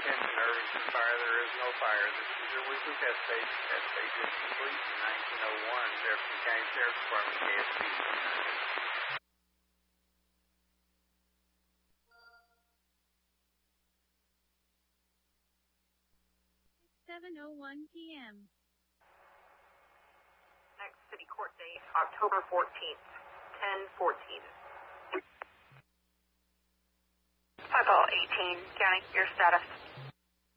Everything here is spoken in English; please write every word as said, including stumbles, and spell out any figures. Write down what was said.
attention, Irvington Fire. There is no fire. This is your weekly test page. Test page is complete in nineteen oh one. Jefferson County Sheriff's Department, K S P. seven oh one p m Next city court date, October fourteenth, ten fourteen. Five all eighteen, County, your status.